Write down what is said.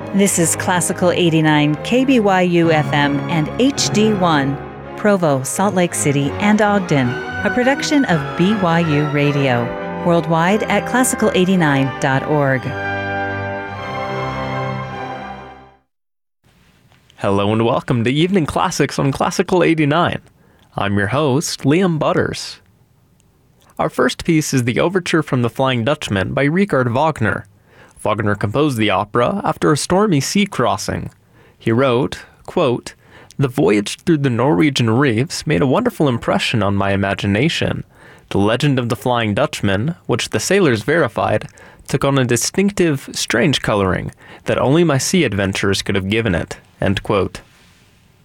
This is Classical 89 KBYU FM and HD1, Provo, Salt Lake City, and Ogden, a production of BYU Radio, worldwide at classical89.org. Hello and welcome to Evening Classics on Classical 89. I'm your host, Liam Butters. Our first piece is the Overture from the Flying Dutchman by Richard Wagner. Wagner composed the opera after a stormy sea crossing. He wrote, quote, "The voyage through the Norwegian reefs made a wonderful impression on my imagination. The legend of the Flying Dutchman, which the sailors verified, took on a distinctive, strange coloring that only my sea adventures could have given it." End quote.